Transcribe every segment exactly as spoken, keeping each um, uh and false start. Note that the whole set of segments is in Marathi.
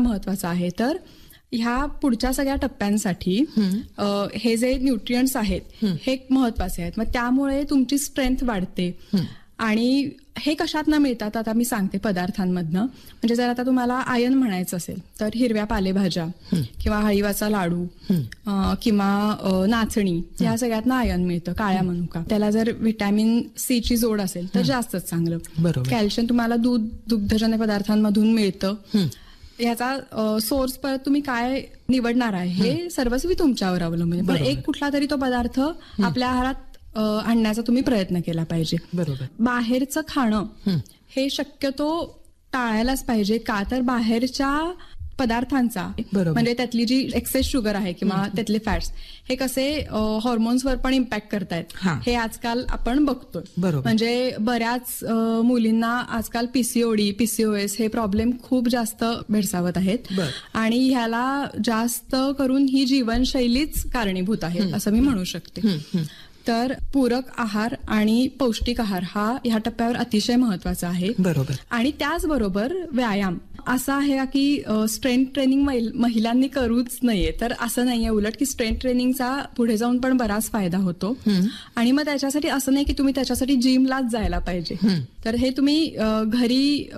महत्वाचं आहे? तर ह्या पुढच्या सगळ्या टप्प्यांसाठी हे जे न्यूट्रिएंट्स आहेत हे महत्वाचे आहेत. मग त्यामुळे तुमची स्ट्रेंथ वाढते. आणि हे कशातनं मिळतात आता मी सांगते पदार्थांमधनं. म्हणजे जर आता तुम्हाला आयर्न म्हणायचं असेल तर हिरव्या पालेभाज्या किंवा हळीवाचा लाडू किंवा नाचणी या सगळ्यातनं आयर्न मिळतं. काळ्या मनुका त्याला जर व्हिटॅमिन सी ची जोड असेल तर जास्तच चांगलं. कॅल्शियम तुम्हाला दूध दुग्धजन्य पदार्थांमधून मिळतं. याचा सोर्स परत तुम्ही काय निवडणार आहे हे सर्वस्वी तुमच्यावर अवलंबून. पण एक कुठला तरी तो पदार्थ आपल्या आहारात आणण्याचा तुम्ही प्रयत्न केला पाहिजे. बरोबर. बाहेरचं खाणं हे शक्यतो टाळायलाच पाहिजे. का तर बाहेरच्या पदार्थांचा म्हणजे त्यातली जी एक्सेस शुगर आहे किंवा त्यातले फॅट्स हे कसे हॉर्मोन्सवर पण इम्पॅक्ट करतायत हे आजकाल आपण बघतोय. म्हणजे बऱ्याच मुलींना आजकाल पीसीओडी पीसीओएस हे प्रॉब्लेम खूप जास्त भेडसावत आहेत. आणि ह्याला जास्त करून ही जीवनशैलीच कारणीभूत आहे असं मी म्हणू शकते. तर पूरक आहार आणि पौष्टिक आहार हा ह्या टप्प्यावर अतिशय महत्वाचा आहे. बरोबर. आणि त्याचबरोबर व्यायाम असा आहे की स्ट्रेंथ ट्रेनिंग महिलांनी करूच नाहीये तर असं नाहीये. उलट की स्ट्रेंथ ट्रेनिंगचा पुढे जाऊन पण बराच फायदा होतो. आणि मग त्याच्यासाठी असं नाही की तुम्ही त्याच्यासाठी जिमलाच जायला पाहिजे. तर हे तुम्ही घरी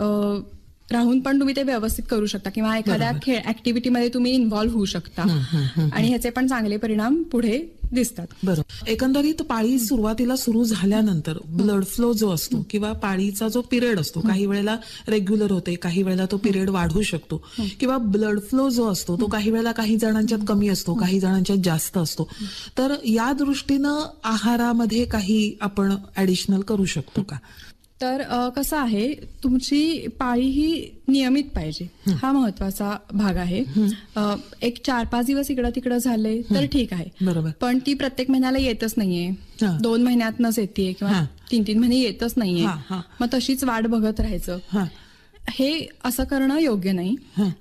राहून पण तुम्ही ते व्यवस्थित करू शकता किंवा एखाद्या खेळ ऍक्टिव्हिटीमध्ये तुम्ही इन्व्हॉल्व्ह होऊ शकता आणि ह्याचे पण चांगले परिणाम पुढे दिसतात. बरोबर. एकंदरीत पाळी सुरुवातीला सुरू झाल्यानंतर ब्लड फ्लो जो असतो किंवा पाळीचा जो पिरियड असतो काही वेळेला रेग्युलर होते, काही वेळेला तो पिरियड वाढू शकतो किंवा ब्लड फ्लो जो असतो तो काही वेळेला काही जणांच्यात कमी असतो, काही जणांच्यात जास्त असतो. तर या दृष्टीनं आहारामध्ये काही आपण ऍडिशनल करू शकतो का? तर कसं आहे तुमची पाळी ही नियमित पाहिजे हा महत्वाचा भाग आहे. एक चार पाच दिवस इकडं तिकडं झाले तर ठीक आहे. बरोबर. पण ती प्रत्येक महिन्याला येतच नाहीये, दोन महिन्यातनच येते किंवा तीन तीन महिने येतच नाहीये. मग तशीच वाट बघत राहायचं हे असं करणं योग्य नाही.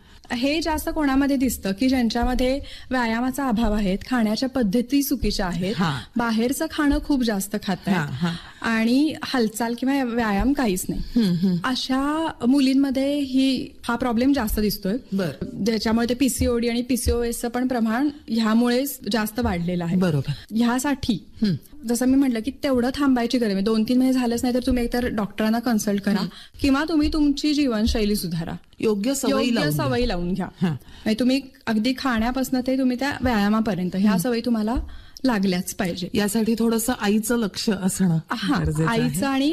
हे जास्त कोणामध्ये दिसतं की ज्यांच्यामध्ये व्यायामाचा अभाव आहे, खाण्याच्या पद्धती चुकीच्या आहेत, बाहेरचं खाणं खूप जास्त खात आहे आणि हालचाल किंवा व्यायाम काहीच नाही. अशा मुलींमध्ये ही हा प्रॉब्लेम जास्त दिसतोय. ज्याच्यामुळे ते पीसीओडी आणि पीसीओएसचं पण प्रमाण ह्यामुळे जास्त वाढलेलं आहे. बरोबर. ह्यासाठी जसं मी म्हटलं की तेवढं थांबायची गरज नाही. दोन तीन महिने झालंच नाही तर तुम्ही एकतर डॉक्टरांना कन्सल्ट करा किंवा तुम्ही तुमची जीवनशैली सुधारा, योग्य सवयी सवयी लावून घ्या. तुम्ही अगदी खाण्यापासून ते तुम्ही त्या व्यायामापर्यंत ह्या सवयी तुम्हाला लागल्याच पाहिजे. यासाठी थोडंसं आईचं लक्ष असणं आईचं आणि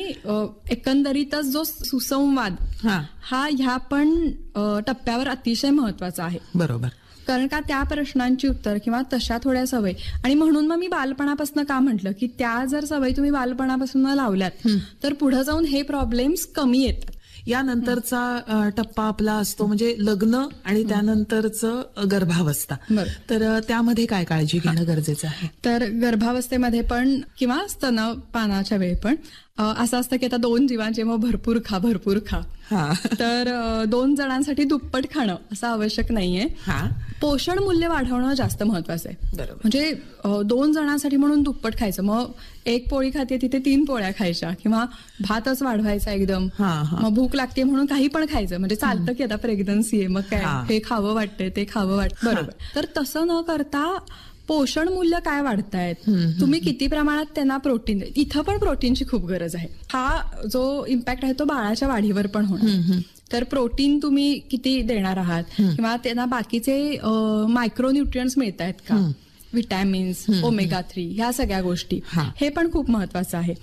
एकंदरीतच जो सुसंवाद हा ह्या पण टप्प्यावर अतिशय महत्वाचा आहे. बरोबर. कारण का त्या प्रश्नांची उत्तर किंवा तशा थोड्या सवयी. आणि म्हणून मग मी बालपणापासून का म्हटलं की त्या जर सवयी तुम्ही बालपणापासून लावल्यात तर पुढे जाऊन हे प्रॉब्लेम्स कमी येतात. यानंतरचा टप्पा आपला असतो म्हणजे लग्न आणि त्यानंतरचं गर्भावस्था. तर त्यामध्ये काय काळजी घेणं गरजेचं आहे? तर गर्भावस्थेमध्ये पण किंवा स्तनपानाच्या वेळी पण असं असतं की आता दोन जीवांचे मग भरपूर खा भरपूर खा. तर दोन जणांसाठी दुप्पट खाणं असं आवश्यक नाहीये. पोषण मूल्य वाढवणं जास्त महत्वाचं आहे. म्हणजे दोन जणांसाठी म्हणून दुप्पट खायचं. मग एक पोळी खाते तिथे तीन पोळ्या खायच्या किंवा भातच वाढवायचा एकदम. मग भूक लागते म्हणून काही पण खायचं. म्हणजे चालतं की आता प्रेग्नन्सी आहे मग काय हे खावं वाटतंय ते खावं वाटतं. बरोबर. तर तसं न करता पोषण मूल्य काय वाढतायत, तुम्ही किती प्रमाणात त्यांना प्रोटीन, इथं पण प्रोटीनची खूप गरज आहे. हा जो इम्पॅक्ट आहे तो बाळाच्या वाढीवर पण होणार. तर प्रोटीन तुम्ही किती देणार आहात किंवा त्यांना बाकीचे मायक्रोन्यूट्रियंट्स मिळत आहेत का, विटॅमिन्स, ओमेगा थ्री ह्या सगळ्या गोष्टी हे पण खूप महत्वाचं आहे.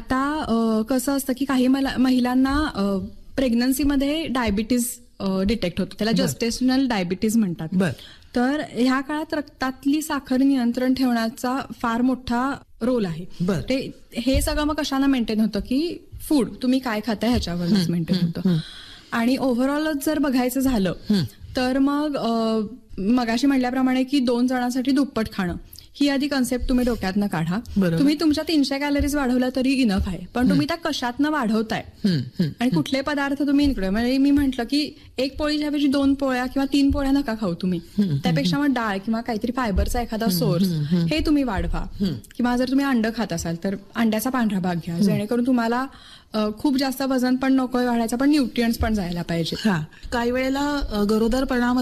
आता कसं असतं की काही महिलांना प्रेग्नन्सीमध्ये डायबिटीज डिटेक्ट होतो, त्याला जस्टेशनल डायबिटीज म्हणतात. तर ह्या काळात रक्तातली साखर नियंत्रण ठेवण्याचा फार मोठा रोल आहे. ते हे सगळं मग कशानं मेंटेन होतं की फूड तुम्ही काय खाताय ह्याच्यावरच मेंटेन होतं. आणि ओव्हरऑलच जर बघायचं झालं तर मग मगाशी म्हटल्याप्रमाणे की दोन जणांसाठी दुप्पट खाणं ही आधी कन्सेप्ट तुम्ही डोक्यातनं काढा. तुम्ही तुमच्या तीनशे कॅलरीज वाढवल्या तरी इनफ आहे, पण तुम्ही त्या कशातनं वाढवताय आणि कुठले पदार्थ तुम्ही इन्क्लूड. म्हणजे मी म्हटलं की एक पोळीच्या ऐवजी दोन पोळ्या किंवा तीन पोळ्या नका खाऊ तुम्ही, त्यापेक्षा मग डाळ किंवा काहीतरी फायबरचा एखादा सोर्स हे तुम्ही वाढवा. किंवा जर तुम्ही अंड खात असाल तर अंड्याचा पांढरा भाग घ्या, जेणेकरून तुम्हाला खूप जास्त वजन पण नकोय वाढायचं पण न्यूट्रिएंट्स पण जायला पाहिजे. काही वेळेला गरोदरपणामध्ये